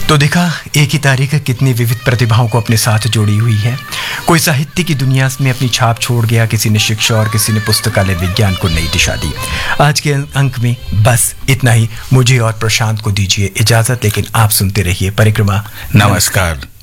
तो देखा, एक ही तारीख कितनी विविध प्रतिभाओं को अपने साथ जोड़ी हुई है। कोई साहित्य की दुनिया में अपनी छाप छोड़ गया, किसी ने शिक्षा और किसी ने पुस्तकालय विज्ञान को नई दिशा दी। आज के अंक में बस इतना ही। मुझे और प्रशांत को दीजिए इजाजत, लेकिन आप सुनते रहिए परिक्रमा। नमस्कार।